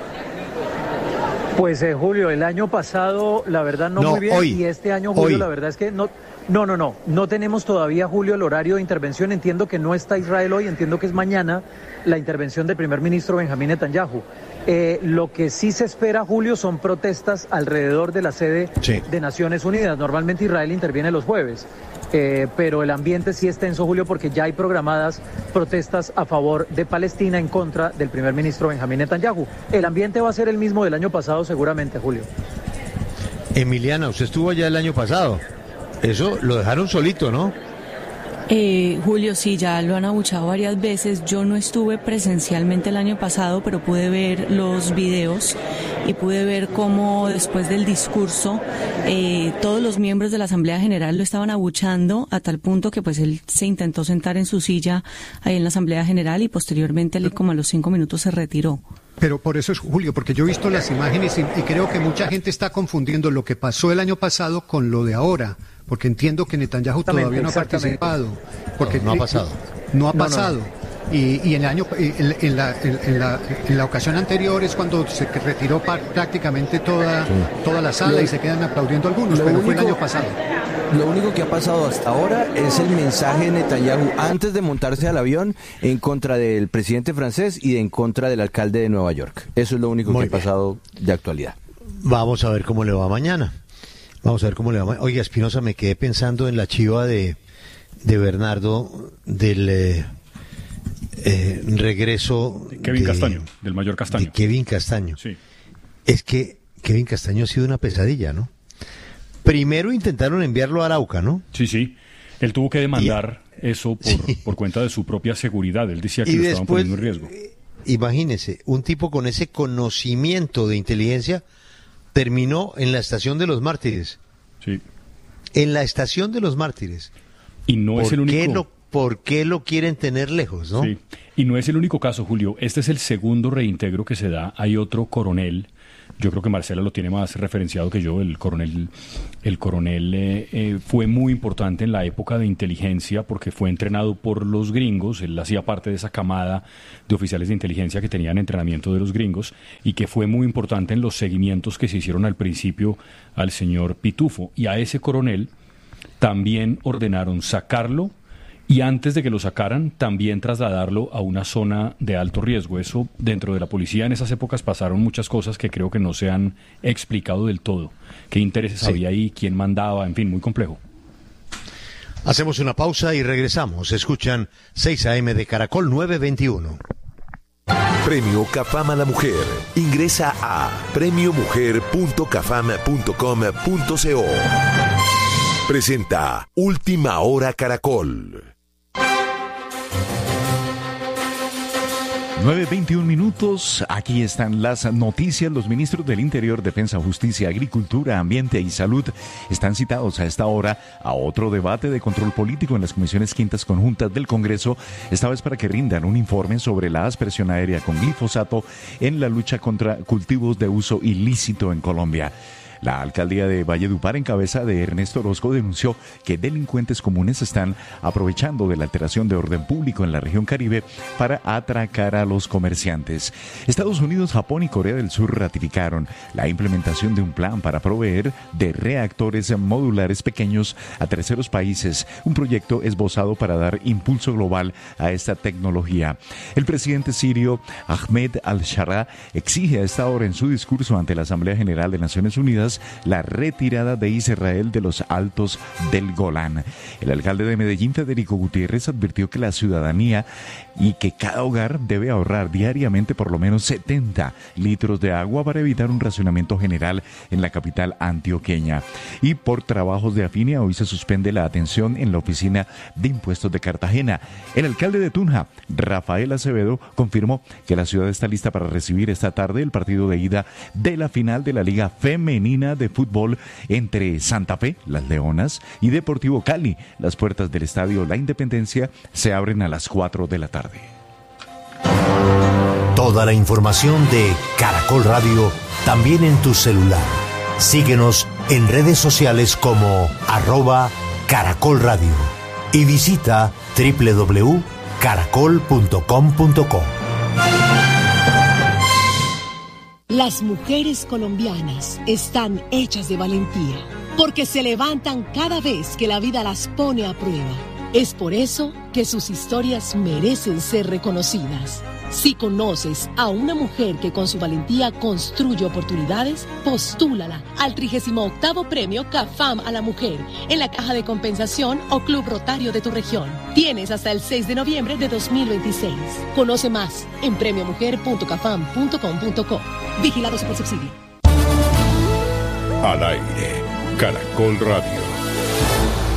Pues eh, Julio, el año pasado la verdad no, No, muy bien hoy. y este año Julio Hoy. la verdad es que no, no, no, no, no tenemos todavía Julio el horario de intervención. Entiendo que no está Israel hoy, entiendo que es mañana la intervención del primer ministro Benjamín Netanyahu. Eh, lo que sí se espera, Julio, son protestas alrededor de la sede Sí. de Naciones Unidas. Normalmente Israel interviene los jueves. Eh, pero el ambiente sí es tenso, Julio, porque ya hay programadas protestas a favor de Palestina en contra del primer ministro Benjamín Netanyahu. El ambiente va a ser el mismo del año pasado seguramente, Julio. Emiliana, usted estuvo allá el año pasado. Eso lo dejaron solito, ¿no? Eh, Julio, sí, ya lo han abuchado varias veces. Yo no estuve presencialmente el año pasado, pero pude ver los videos y pude ver cómo después del discurso eh, todos los miembros de la Asamblea General lo estaban abuchando a tal punto que pues él se intentó sentar en su silla ahí en la Asamblea General y posteriormente él como a los cinco minutos se retiró. Pero por eso es, Julio, porque yo he visto las imágenes y, y creo que mucha gente está confundiendo lo que pasó el año pasado con lo de ahora, porque entiendo que Netanyahu todavía no ha participado. Porque no, no ha pasado. No ha No, no, pasado. no. Y, y en, el año, en, en, la, en, en, la, en la ocasión anterior es cuando se retiró prácticamente toda, toda la sala Lo- y se quedan aplaudiendo algunos, lo pero fue el único- año pasado. Lo único que ha pasado hasta ahora es el mensaje de Netanyahu antes de montarse al avión en contra del presidente francés y en contra del alcalde de Nueva York. Eso es lo único Muy que ha pasado de actualidad. Vamos a ver cómo le va mañana. Vamos a ver cómo le va mañana. Oiga, Espinosa, me quedé pensando en la chiva de, de Bernardo del eh, eh, regreso... Kevin de- Castaño, del mayor Castaño. De Kevin Castaño. Sí. Es que Kevin Castaño ha sido una pesadilla, ¿no? Primero intentaron enviarlo a Arauca, ¿no? Sí, sí. Él tuvo que demandar eso por, por cuenta de su propia seguridad. Él decía que Y lo estaban después, poniendo en riesgo. Imagínese, un tipo con ese conocimiento de inteligencia terminó en la estación de los mártires. Sí. En la estación de los mártires. Y no es el ¿Por qué único. lo, ¿Por qué lo quieren tener lejos, no? Sí. Y no es el único caso, Julio. Este es el segundo reintegro que se da. Hay otro coronel. Yo creo que Marcela lo tiene más referenciado que yo. El coronel, el coronel eh, eh, fue muy importante en la época de inteligencia porque fue entrenado por los gringos. Él hacía parte de esa camada de oficiales de inteligencia que tenían entrenamiento de los gringos y que fue muy importante en los seguimientos que se hicieron al principio al señor Pitufo. Y a ese coronel también ordenaron sacarlo y antes de que lo sacaran también trasladarlo a una zona de alto riesgo. Eso dentro de la policía en esas épocas pasaron muchas cosas que creo que no se han explicado del todo. ¿Qué intereses Sí. había ahí? ¿Quién mandaba? En fin, muy complejo. Hacemos una pausa y regresamos. Escuchan seis A M de Caracol nueve veintiuno. Premio Cafam a la Mujer. Ingresa a premio mujer punto cafam punto com punto co. Presenta Última Hora Caracol. nueve veintiún minutos, aquí están las noticias. Los ministros del Interior, Defensa, Justicia, Agricultura, Ambiente y Salud están citados a esta hora a otro debate de control político en las comisiones quintas conjuntas del Congreso, esta vez para que rindan un informe sobre la aspersión aérea con glifosato en la lucha contra cultivos de uso ilícito en Colombia. La alcaldía de Valledupar, en cabeza de Ernesto Orozco, denunció que delincuentes comunes están aprovechando de la alteración de orden público en la región Caribe para atracar a los comerciantes. Estados Unidos, Japón y Corea del Sur ratificaron la implementación de un plan para proveer de reactores modulares pequeños a terceros países, un proyecto esbozado para dar impulso global a esta tecnología. El presidente sirio Ahmed al-Shara exige a esta hora en su discurso ante la Asamblea General de Naciones Unidas la retirada de Israel de los Altos del Golán. El alcalde de Medellín, Federico Gutiérrez, advirtió que la ciudadanía y que cada hogar debe ahorrar diariamente por lo menos setenta litros de agua para evitar un racionamiento general en la capital antioqueña. Y por trabajos de afinia, hoy se suspende la atención en la oficina de impuestos de Cartagena. El alcalde de Tunja, Rafael Acevedo, confirmó que la ciudad está lista para recibir esta tarde el partido de ida de la final de la Liga Femenina de Fútbol entre Santa Fe, las Leonas, y Deportivo Cali. Las puertas del estadio La Independencia se abren a las cuatro de la tarde. Toda la información de Caracol Radio también en tu celular. Síguenos en redes sociales como arroba Caracol Radio y visita doble u doble u doble u punto caracol punto com punto co. Las mujeres colombianas están hechas de valentía, porque se levantan cada vez que la vida las pone a prueba. Es por eso que sus historias merecen ser reconocidas. Si conoces a una mujer que con su valentía construye oportunidades, postúlala al trigésimo octavo Premio Cafam a la Mujer en la Caja de Compensación o Club Rotario de tu región. Tienes hasta el seis de noviembre de dos mil veintiséis. Conoce más en premio mujer punto cafam punto com punto co. Vigilado Supersubsidio. Al aire, Caracol Radio.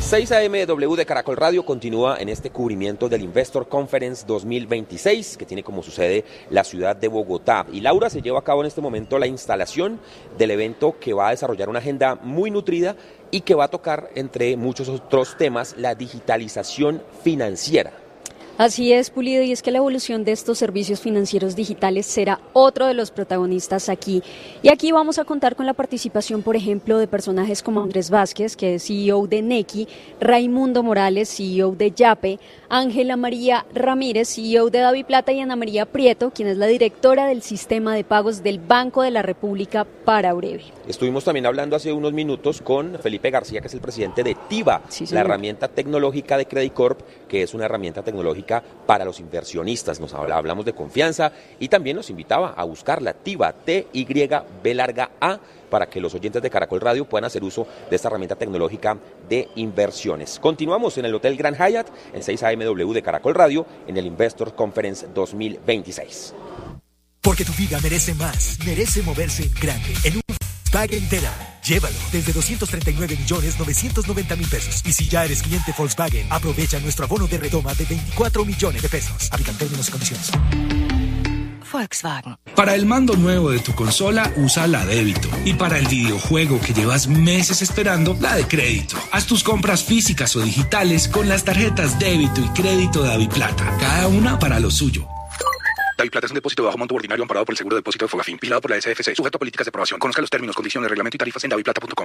seis A M W de Caracol Radio continúa en este cubrimiento del Investor Conference dos mil veintiséis, que tiene como su sede la ciudad de Bogotá. Y Laura, se lleva a cabo en este momento la instalación del evento, que va a desarrollar una agenda muy nutrida y que va a tocar, entre muchos otros temas, la digitalización financiera. Así es, Pulido, y es que la evolución de estos servicios financieros digitales será otro de los protagonistas aquí. Y aquí vamos a contar con la participación, por ejemplo, de personajes como Andrés Vázquez, que es C E O de Nequi, Raimundo Morales, C E O de Yape, Ángela María Ramírez, C E O de DaviPlata, y Ana María Prieto, quien es la directora del sistema de pagos del Banco de la República para Breve. Estuvimos también hablando hace unos minutos con Felipe García, que es el presidente de TIBA, sí, la herramienta tecnológica de Credicorp, que es una herramienta tecnológica para los inversionistas. Nos habla, hablamos de confianza y también nos invitaba a buscarla, TIBA, T Y B larga A, para que los oyentes de Caracol Radio puedan hacer uso de esta herramienta tecnológica de inversiones. Continuamos en el Hotel Grand Hyatt, en seis A M W de Caracol Radio, en el Investor Conference dos mil veintiséis. Porque tu vida merece más, merece moverse en grande, en un Volkswagen Tera. Llévalo desde doscientos treinta y nueve millones novecientos noventa mil pesos. Y si ya eres cliente Volkswagen, aprovecha nuestro abono de retoma de veinticuatro millones de pesos. Aplican términos y condiciones. Volkswagen. Para el mando nuevo de tu consola, usa la débito. Y para el videojuego que llevas meses esperando, la de crédito. Haz tus compras físicas o digitales con las tarjetas débito y crédito de DaviPlata. Cada una para lo suyo. DaviPlata es un depósito de bajo monto ordinario amparado por el seguro de depósito de Fogafín, vigilado por la S F C, sujeto a políticas de aprobación. Conozca los términos, condiciones, reglamento y tarifas en daviplata punto com.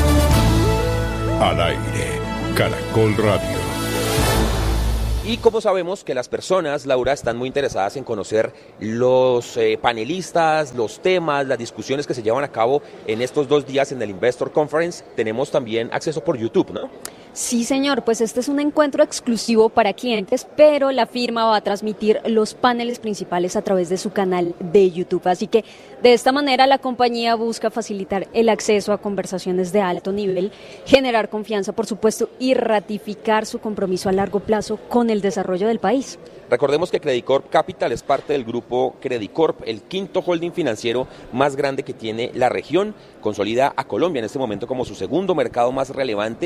Al aire, Caracol Radio. Y como sabemos que las personas, Laura, están muy interesadas en conocer los eh, panelistas, los temas, las discusiones que se llevan a cabo en estos dos días en el Investor Conference, tenemos también acceso por YouTube, ¿no? Sí, señor, pues este es un encuentro exclusivo para clientes, pero la firma va a transmitir los paneles principales a través de su canal de YouTube. Así que de esta manera la compañía busca facilitar el acceso a conversaciones de alto nivel, generar confianza, por supuesto, y ratificar su compromiso a largo plazo con el desarrollo del país. Recordemos que Credicorp Capital es parte del grupo Credicorp, el quinto holding financiero más grande que tiene la región. Consolida a Colombia en este momento como su segundo mercado más relevante